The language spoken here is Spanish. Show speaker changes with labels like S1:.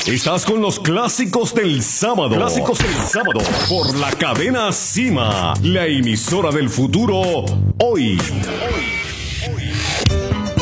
S1: Estás con los clásicos del sábado. Clásicos del sábado. Por la cadena Cima. La emisora del futuro. Hoy.